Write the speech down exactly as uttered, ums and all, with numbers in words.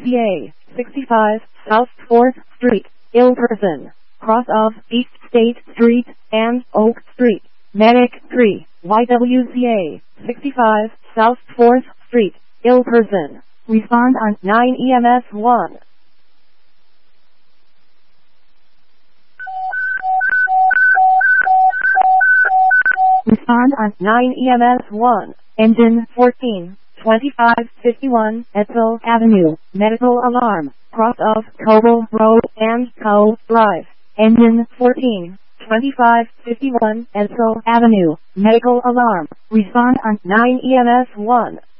C A, sixty-five, South fourth Street, ill person, cross of East State Street and Oak Street. Medic three, Y W C A, sixty-five, South fourth Street, ill person. Respond on nine E M S one. Respond on nine E M S one. Engine fourteen, twenty-five fifty-one, Edsel Avenue, medical alarm, cross of Coble Road and Co. Drive. Engine fourteen, twenty-five fifty-one, Edsel Avenue, medical alarm. Respond on nine E M S one.